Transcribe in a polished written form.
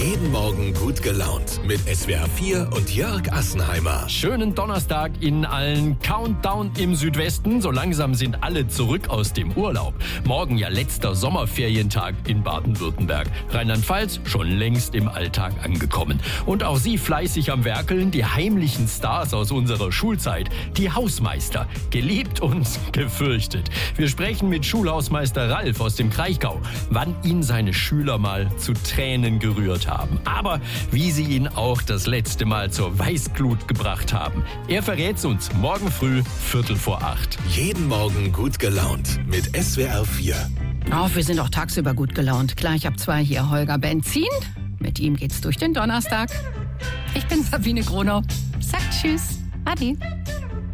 Jeden Morgen gut gelaunt mit SWR 4 und Jörg Assenheimer. Schönen Donnerstag Ihnen allen. Countdown im Südwesten. So langsam sind alle zurück aus dem Urlaub. Morgen ja letzter Sommerferientag in Baden-Württemberg. Rheinland-Pfalz schon längst im Alltag angekommen. Und auch Sie fleißig am Werkeln, die heimlichen Stars aus unserer Schulzeit. Die Hausmeister. Geliebt und gefürchtet. Wir sprechen mit Schulhausmeister Ralf aus dem Kraichgau, wann ihn seine Schüler mal zu Tränen gerührt haben. Aber wie sie ihn auch das letzte Mal zur Weißglut gebracht haben. Er verrät's uns morgen früh 7:45. Jeden Morgen gut gelaunt mit SWR 4. Oh, wir sind auch tagsüber gut gelaunt. Gleich ab 2 hier Holger Benzin. Mit ihm geht's durch den Donnerstag. Ich bin Sabine Gronau. Sagt Tschüss. Adi.